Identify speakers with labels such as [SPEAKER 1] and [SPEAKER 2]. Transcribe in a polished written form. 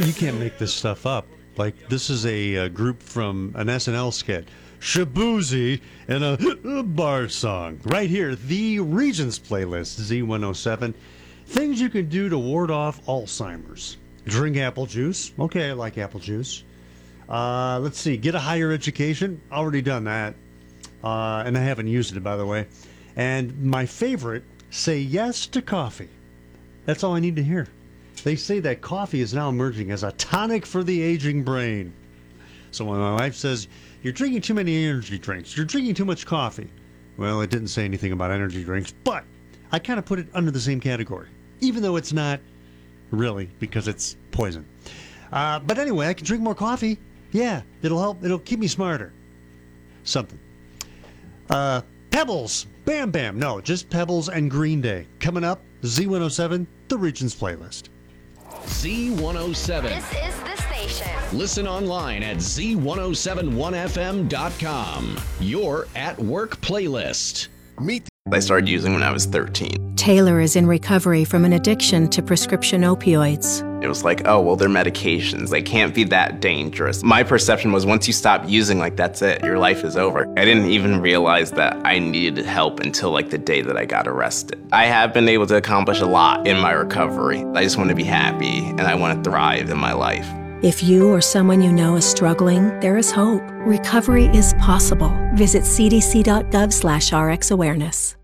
[SPEAKER 1] You can't make this stuff up. Like, this is a group from an SNL skit. Shabuzi and a bar song. Right here, the Regents playlist, Z107. Things you can do to ward off Alzheimer's. Drink apple juice. Okay, I like apple juice. Let's see. Get a higher education. Already done that. And I haven't used it, by the way. And my favorite, say yes to coffee. That's all I need to hear. They say that coffee is now emerging as a tonic for the aging brain. So when my wife says, you're drinking too many energy drinks, you're drinking too much coffee. Well, it didn't say anything about energy drinks, but I kind of put it under the same category, even though it's not really, because it's poison. But anyway, I can drink more coffee. Yeah, it'll help. It'll keep me smarter. Something. Pebbles. Bam Bam. No, just Pebbles and Green Day. Coming up, Z107, the Regents playlist.
[SPEAKER 2] Z107.
[SPEAKER 3] This is the station.
[SPEAKER 2] Listen online at z1071fm.com. Your at work playlist.
[SPEAKER 4] I started using when I was 13.
[SPEAKER 5] Taylor is in recovery from an addiction to prescription opioids.
[SPEAKER 4] It was like, oh, well, they're medications. They can't be that dangerous. My perception was once you stop using, like, that's it. Your life is over. I didn't even realize that I needed help until, like, the day that I got arrested. I have been able to accomplish a lot in my recovery. I just want to be happy, and I want to thrive in my life.
[SPEAKER 5] If you or someone you know is struggling, there is hope. Recovery is possible. Visit cdc.gov/rxawareness.